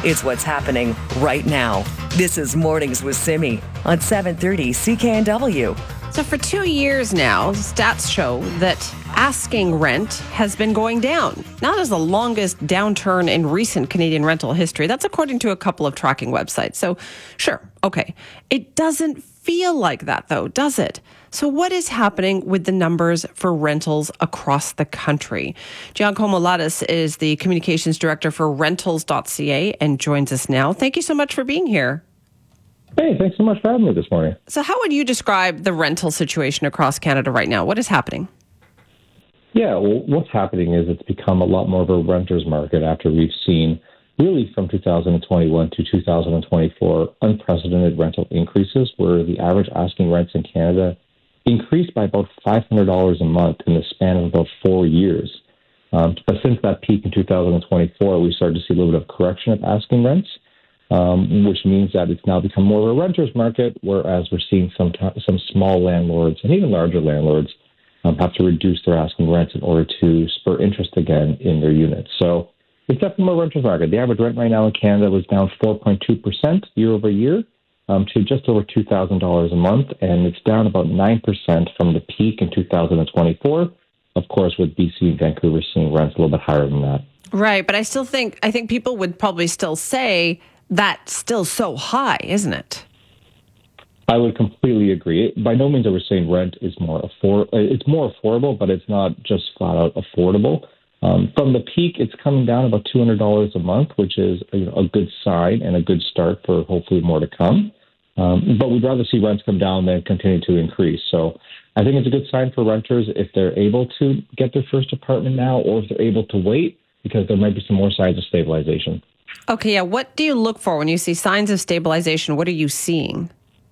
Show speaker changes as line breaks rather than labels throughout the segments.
It's what's happening right now. This is Mornings with Simi on 730 CKNW.
So for 2 years now, stats show that asking rent has been going down. Not as the longest downturn in recent Canadian rental history. That's according to a couple of tracking websites. So sure, okay. It doesn't feel like that though, does it? So what is happening with the numbers for rentals across the country? Giacomo Lattis is the communications director for rentals.ca and joins us now. Thank you so much for being here.
Hey, thanks so much for having me this morning.
So how would you describe the rental situation across Canada right now? What is happening?
Yeah, well, what's happening is it's become a lot more of a renter's market after we've seen, really from 2021 to 2024, unprecedented rental increases where the average asking rents in Canada increased by about $500 a month in the span of about 4 years. But since that peak in 2024, we started to see a little bit of correction of asking rents. Which means that it's now become more of a renter's market, whereas we're seeing some small landlords and even larger landlords have to reduce their asking rents in order to spur interest again in their units. So it's definitely more renter's market. The average rent right now in Canada was down 4.2% year over year to just over $2,000 a month, and it's down about 9% from the peak in 2024. Of course, with BC and Vancouver seeing rents a little bit higher than that.
Right, but I think people would probably still say that's still so high, isn't it?
I would completely agree. By no means are we saying rent is it's more affordable, but it's not just flat out affordable. From the peak, it's coming down about $200 a month, which is a good sign and a good start for hopefully more to come. But we'd rather see rents come down than continue to increase. So I think it's a good sign for renters if they're able to get their first apartment now, or if they're able to wait, because there might be some more signs of stabilization.
Okay, yeah. What do you look for when you see signs of stabilization? What are you seeing?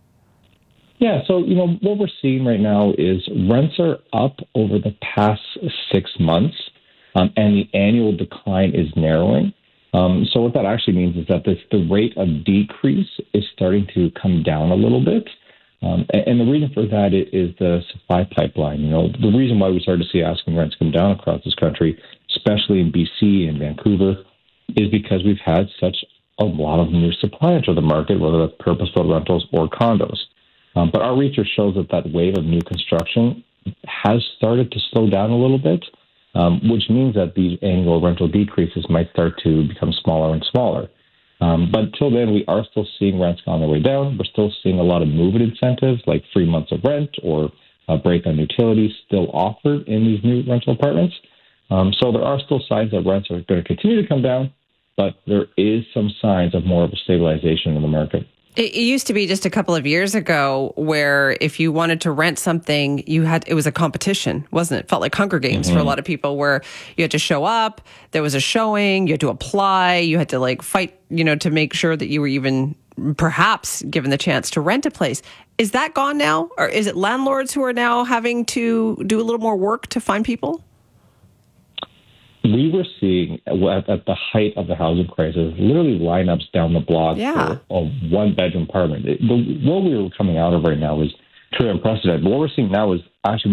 Yeah, so, what we're seeing right now is rents are up over the past 6 months, and the annual decline is narrowing. So what that actually means is that the rate of decrease is starting to come down a little bit. And the reason for that is the supply pipeline. The reason why we started to see asking rents come down across this country, especially in BC and Vancouver, is because we've had such a lot of new supply into the market, whether that's purpose-built rentals or condos. But our research shows that wave of new construction has started to slow down a little bit, which means that these annual rental decreases might start to become smaller and smaller. But until then, we are still seeing rents on their way down. We're still seeing a lot of move-in incentives, like 3 months of rent or a break on utilities, still offered in these new rental apartments. So there are still signs that rents are going to continue to come down, but there is some signs of more of a stabilization in the market.
It used to be just a couple of years ago where if you wanted to rent something, it was a competition, wasn't it? It felt like Hunger Games for a lot of people, where you had to show up, there was a showing, you had to apply, you had to fight, to make sure that you were even perhaps given the chance to rent a place. Is that gone now? Or is it landlords who are now having to do a little more work to find people?
We were seeing at the height of the housing crisis, literally lineups down the block for a one-bedroom apartment. What we were coming out of right now is truly unprecedented. But what we're seeing now is actually